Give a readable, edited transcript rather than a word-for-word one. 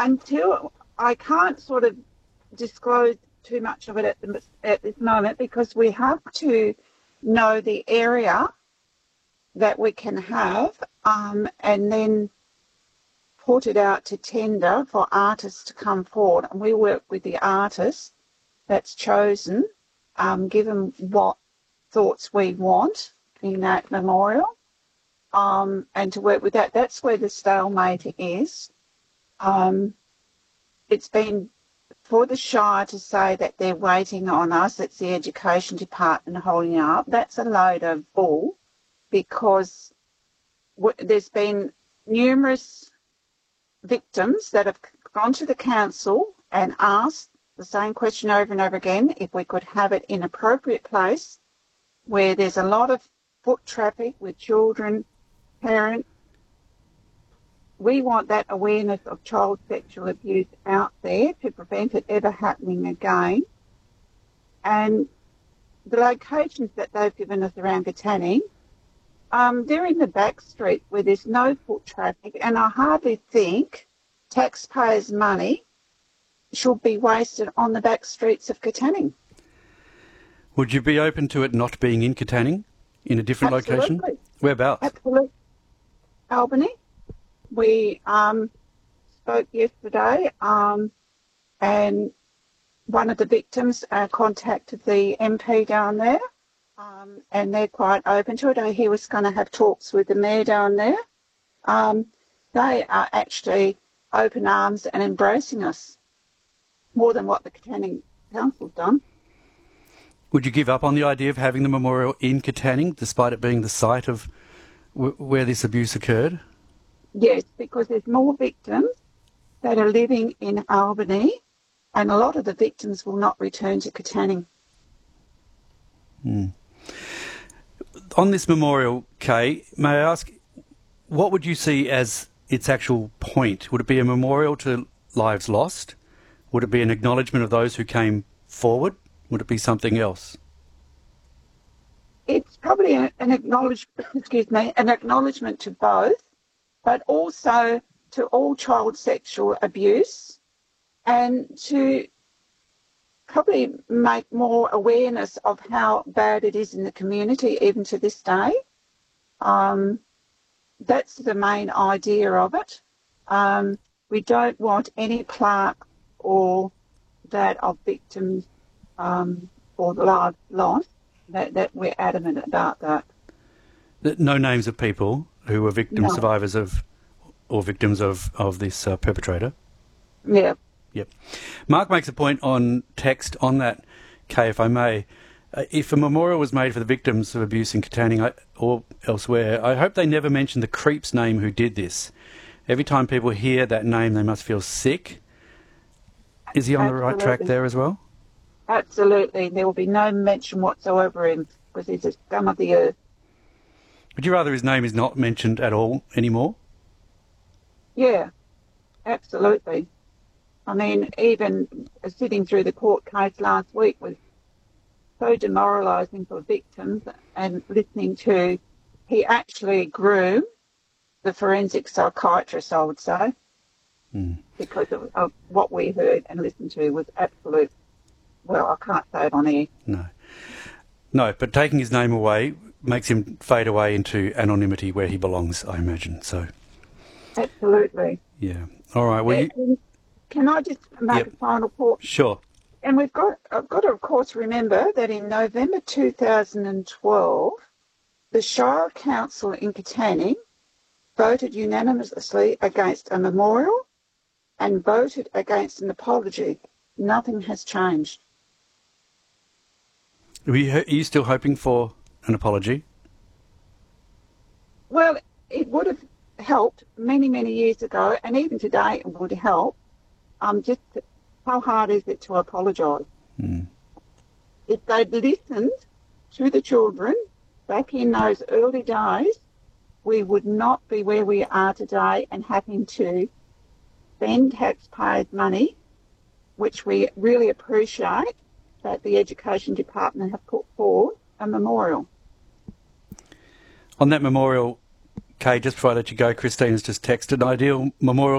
until I can't sort of disclose too much of it at this moment, because we have to know the area that we can have, and then put it out to tender for artists to come forward. And we work with the artist that's chosen, given what thoughts we want in that memorial, and to work with that. That's where the stalemate is. It's been for the Shire to say that they're waiting on us, it's the Education Department holding it up. That's a load of bull, because there's been numerous victims that have gone to the council and asked the same question over and over again, if we could have it in an appropriate place where there's a lot of foot traffic with children, parents. We want that awareness of child sexual abuse out there to prevent it ever happening again. And the locations that they've given us around Katanning, they're in the back street where there's no foot traffic, and I hardly think taxpayers' money should be wasted on the back streets of Katanning. Would you be open to it not being in Katanning, in a different location? Whereabouts? Absolutely. Albany. We spoke yesterday, and one of the victims contacted the MP down there, and they're quite open to it. He was going to have talks with the mayor down there. They are actually open arms and embracing us more than what the Katanning Council's done. Would you give up on the idea of having the memorial in Katanning, despite it being the site of where this abuse occurred? Yes, because there's more victims that are living in Albany, and a lot of the victims will not return to Katanning. On this memorial, Kay, may I ask, what would you see as its actual point? Would it be a memorial to lives lost? Would it be an acknowledgement of those who came forward? Would it be something else? It's probably an acknowledgement to both, but also to all child sexual abuse, and to probably make more awareness of how bad it is in the community, even to this day. That's the main idea of it. We don't want any plaque or that of victims or the lives lost. That we're adamant about that. No names of people who were victims, no. Survivors of, or victims of this perpetrator? Yeah. Yep. Mark makes a point on text on that, Kay, if I may. If a memorial was made for the victims of abuse in Katanning or elsewhere, I hope they never mention the creep's name who did this. Every time people hear that name, they must feel sick. Is he on the right track there as well? Absolutely. There will be no mention whatsoever in, because he's a scum of the earth. Would you rather his name is not mentioned at all anymore? Yeah, absolutely. I mean, even sitting through the court case last week was so demoralising for victims, and listening to, he actually groomed the forensic psychiatrist, I would say, because of what we heard and listened to was absolute. Well, I can't say it on air. No, but taking his name away makes him fade away into anonymity where he belongs, I imagine. So, absolutely. Yeah. All right. Well, can I just make a final point? Sure. And I've got to, of course, remember that in November 2012, the Shire Council in Katanning voted unanimously against a memorial and voted against an apology. Nothing has changed. Are you still hoping for an apology? Well, it would have helped many, many years ago, and even today it would help. Just how hard is it to apologise? If they'd listened to the children back in those early days, we would not be where we are today and having to spend taxpayers' money, which we really appreciate that the Education Department have put forward a memorial. On that memorial, Kay, just before I let you go, Christine has just texted an ideal memorial